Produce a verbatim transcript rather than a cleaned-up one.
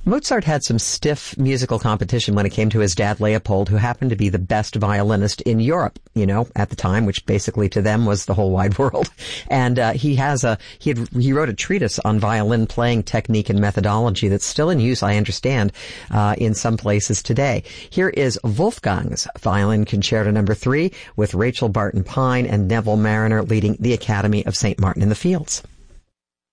Mozart had some stiff musical competition when it came to his dad, Leopold, who happened to be the best violinist in Europe, you know, at the time, which basically to them was the whole wide world. And uh, he has a he had he wrote a treatise on violin playing technique and methodology that's still in use, I understand, uh, in some places today. Here is Wolfgang's Violin Concerto Number Three with Rachel Barton Pine and Neville Mariner leading the Academy of Saint Martin in the Fields.